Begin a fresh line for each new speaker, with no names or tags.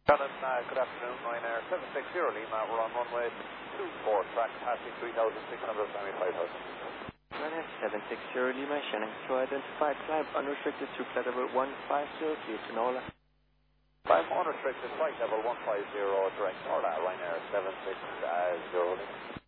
Shannon, good afternoon. Ryanair 760 Lima. We're on runway 24, track passing 3,600, climbing 5,000.
Ryanair 760 Lima, Shannon Control identified, climb unrestricted to flight level 150, clear to NOLA.
Climb unrestricted, flight level 150, direct NOLA, Ryanair 760 Lima.